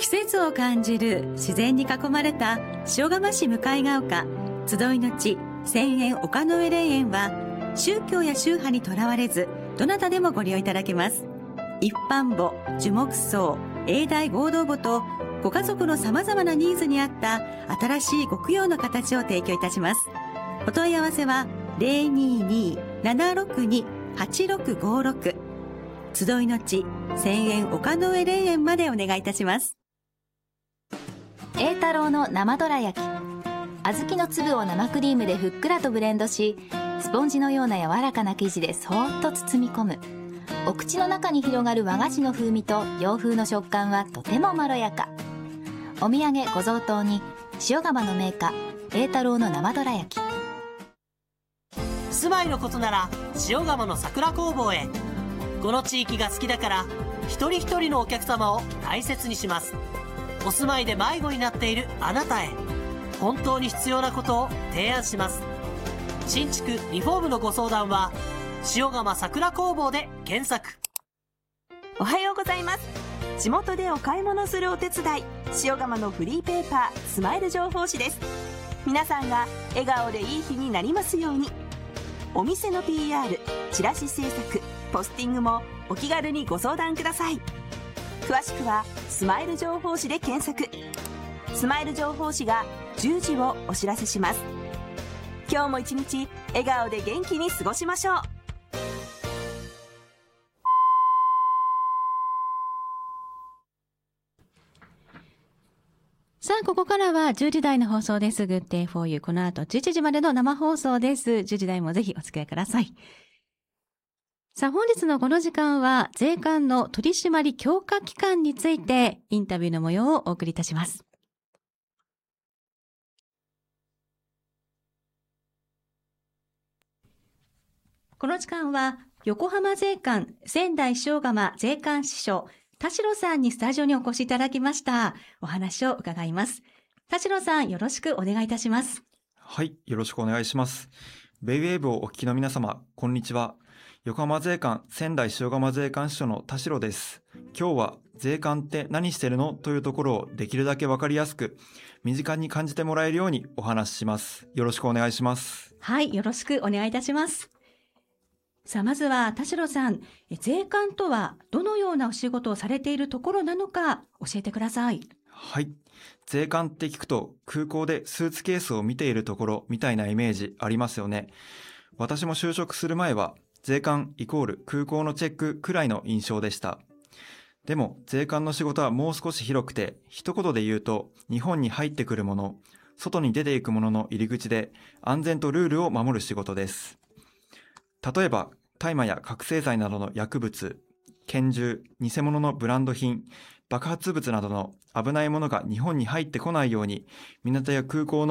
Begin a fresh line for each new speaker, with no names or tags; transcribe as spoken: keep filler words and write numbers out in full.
季節を感じる自然に囲まれた塩釜市向ヶ丘集いの地千円丘の上霊園は、宗教や宗派にとらわれずどなたでもご利用いただけます。一般墓、樹木葬、永代合同墓とご家族の様々なニーズに合った新しいご供養の形を提供いたします。お問い合わせは ゼロにーにー ななろくに はちろくごろく 集いの地千円丘の上霊園までお願いいたします。
栄太郎の生どら焼き、小豆の粒を生クリームでふっくらとブレンドし、スポンジのような柔らかな生地でそーっと包み込む。お口の中に広がる和菓子の風味と洋風の食感はとてもまろやか。お土産ご贈答に塩釜の銘菓栄太郎の生どら焼き。
住まいのことなら塩釜の桜工房へ。この地域が好きだから一人一人のお客様を大切にします。お住まいで迷子になっているあなたへ、本当に必要なことを提案します。新築リフォームのご相談は塩釜桜工房で検索。
おはようございます。地元でお買い物するお手伝い、塩釜のフリーペーパースマイル情報誌です。皆さんが笑顔でいい日になりますように。お店の ピーアール、 チラシ制作、ポスティングもお気軽にご相談ください。詳しくはスマイル情報誌で検索。スマイル情報誌がじゅうじをお知らせします。今日も一日笑顔で元気に過ごしましょう。
さあ、ここからはじゅうじ台の放送です。Good Day for You。この後じゅういちじまでの生放送です。じゅうじ台もぜひお付き合いください。さあ、本日のこの時間は税関の取締り強化期間についてインタビューの模様をお送りいたします。この時間は横浜税関仙台塩釜税関支所田代さんにスタジオにお越しいただきました。お話を伺います。田代さん、よろしくお願いいたします。
はい、よろしくお願いします。ベイウェーブをお聞きの皆様、こんにちは。横浜税関仙台塩釜税関支所の田代です。今日は税関って何してるのというところをできるだけわかりやすく身近に感じてもらえるようにお話しします。よろしくお願いします。
はい、よろしくお願いいたします。さあ、まずは田代さん、税関とはどのようなお仕事をされているところなのか教えてください。
はい、税関って聞くと空港でスーツケースを見ているところみたいなイメージありますよね。私も就職する前は税関イコール空港のチェックくらいの印象でした。でも税関の仕事はもう少し広くて、一言で言うと日本に入ってくるもの、外に出ていくものの入り口で安全とルールを守る仕事です。例えば大麻や覚醒剤などの薬物、拳銃、偽物のブランド品、爆発物などの危ないものが日本に入ってこないように、港や空港の